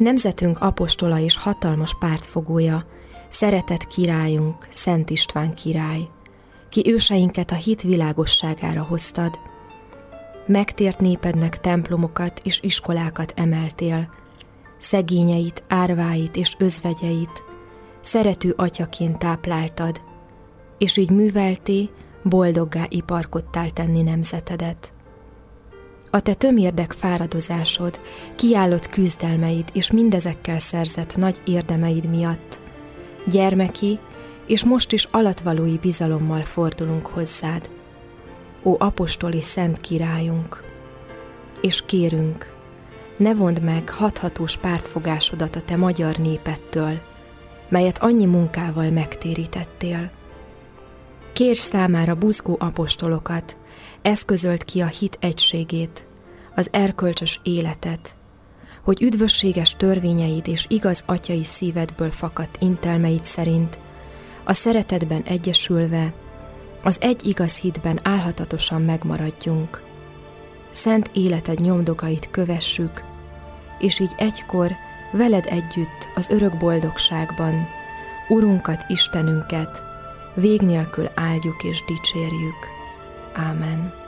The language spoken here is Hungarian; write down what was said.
Nemzetünk apostola és hatalmas pártfogója, szeretett királyunk, Szent István király, ki őseinket a hit világosságára hoztad. Megtért népednek templomokat és iskolákat emeltél, szegényeit, árváit és özvegyeit szerető atyaként tápláltad, és így művelté, boldoggá iparkodtál tenni nemzetedet. A te tömérdek fáradozásod, kiállott küzdelmeid és mindezekkel szerzett nagy érdemeid miatt gyermeki és most is alatvalói bizalommal fordulunk hozzád, ó apostoli szent királyunk, és kérünk, ne vond meg hathatós pártfogásodat a te magyar népettől, melyet annyi munkával megtérítettél. Kérj számára buzgó apostolokat, eszközöld ki a hit egységét, az erkölcsös életet, hogy üdvösséges törvényeid és igaz atyai szívedből fakadt intelmeid szerint, a szeretetben egyesülve, az egy igaz hitben álhatatosan megmaradjunk. Szent életed nyomdokait kövessük, és így egykor veled együtt az örök boldogságban Urunkat, Istenünket vég nélkül áldjuk és dicsérjük. Ámen.